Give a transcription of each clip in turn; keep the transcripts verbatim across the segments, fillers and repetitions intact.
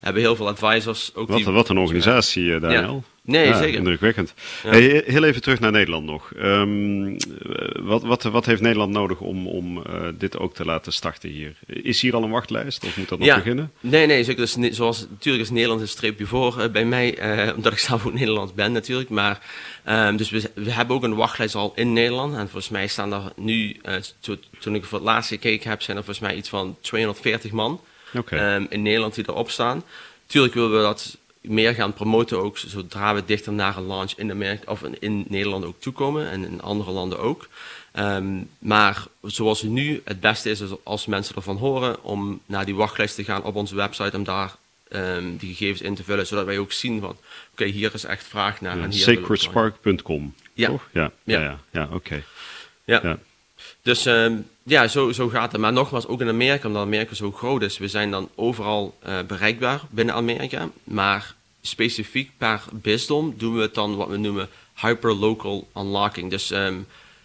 hebben heel veel advisors. Ook Wat, die, wat een organisatie, uh, Daniel. Ja. Nee, ja, zeker. Indrukwekkend. Ja. Hey, heel even terug naar Nederland nog. Um, wat, wat, wat heeft Nederland nodig om, om uh, dit ook te laten starten hier? Is hier al een wachtlijst of moet dat nog ja. beginnen? Nee, nee. Zeker. Dus, zoals, natuurlijk is Nederland een streepje voor uh, bij mij, uh, omdat ik zelf ook Nederlands ben natuurlijk. Maar, um, dus we, we hebben ook een wachtlijst al in Nederland. En volgens mij staan er nu, uh, to, toen ik voor het laatst gekeken heb, zijn er volgens mij iets van tweehonderdveertig man okay. um, in Nederland die erop staan. Tuurlijk willen we dat meer gaan promoten ook, zodra we dichter naar een launch in, Amerika, of in Nederland ook toekomen en in andere landen ook. Um, maar zoals het nu het beste is, is als mensen ervan horen om naar die wachtlijst te gaan op onze website, om daar um, die gegevens in te vullen, zodat wij ook zien van, oké, okay, hier is echt vraag naar. Ja, sacred spark punt com, ja. toch? Ja, ja, ja, ja, ja oké. Okay. Ja. ja. Dus um, ja, zo, zo gaat het. Maar nogmaals, ook in Amerika, omdat Amerika zo groot is, we zijn dan overal uh, bereikbaar binnen Amerika. Maar specifiek per bisdom doen we het dan wat we noemen hyperlocal unlocking. Dus um,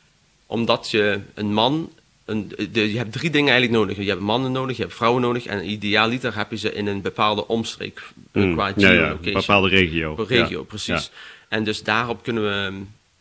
omdat je een man, een, de, je hebt drie dingen eigenlijk nodig. Je hebt mannen nodig, je hebt vrouwen nodig en idealiter heb je ze in een bepaalde omstreek. Mm, qua ja, ja, een bepaalde regio. Een regio, ja, precies. Ja. En dus daarop kunnen we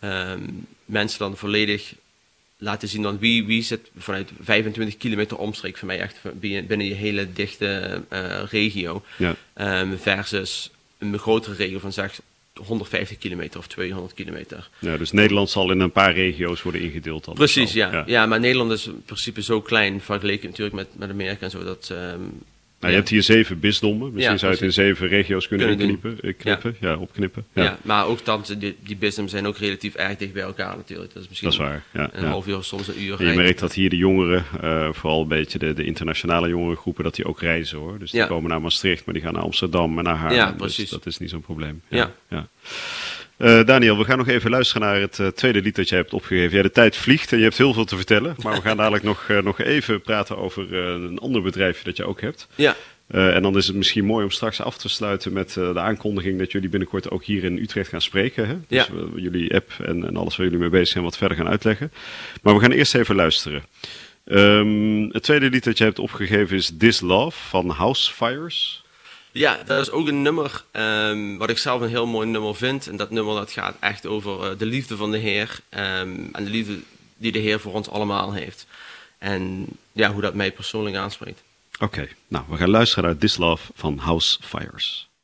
um, mensen dan volledig laten zien dan wie, wie zit vanuit vijfentwintig kilometer omstreek van mij echt binnen je hele dichte uh, regio. Ja. Um, versus een grotere regio van zeg honderdvijftig kilometer of tweehonderd kilometer. Ja, dus Nederland zal in een paar regio's worden ingedeeld. Dan Precies, ja. ja. ja. Maar Nederland is in principe zo klein vergeleken natuurlijk met, met Amerika en zo. Dat, um, nou, je ja. hebt hier zeven bisdommen. Misschien ja, zou je het in zeven regio's kunnen, kunnen inknippen, knippen, ja. ja, opknippen. Ja. ja, maar ook dat, die, die bisdommen zijn ook relatief erg dicht bij elkaar natuurlijk. Dat is misschien dat is waar, ja, een ja. half uur, soms een uur. En je merkt dat hier de jongeren, uh, vooral een beetje de, de internationale jongerengroepen, dat die ook reizen hoor. Dus die ja. komen naar Maastricht, maar die gaan naar Amsterdam en naar Haarlem. Ja, precies. Dus dat is niet zo'n probleem. Ja. Ja. ja. Uh, Daniel, we gaan nog even luisteren naar het uh, tweede lied dat jij hebt opgegeven. Ja, de tijd vliegt en je hebt heel veel te vertellen. Maar we gaan dadelijk nog, uh, nog even praten over uh, een ander bedrijfje dat je ook hebt. Ja. Uh, en dan is het misschien mooi om straks af te sluiten met uh, de aankondiging dat jullie binnenkort ook hier in Utrecht gaan spreken. Hè? Dus ja. uh, jullie app en, en alles waar jullie mee bezig zijn wat verder gaan uitleggen. Maar we gaan eerst even luisteren. Um, het tweede lied dat je hebt opgegeven is This Love van House Fires. Ja, dat is ook een nummer um, wat ik zelf een heel mooi nummer vind. En dat nummer dat gaat echt over uh, de liefde van de Heer. Um, en de liefde die de Heer voor ons allemaal heeft. En ja, hoe dat mij persoonlijk aanspreekt. Oké, okay, nou we gaan luisteren naar This Love van House Fires.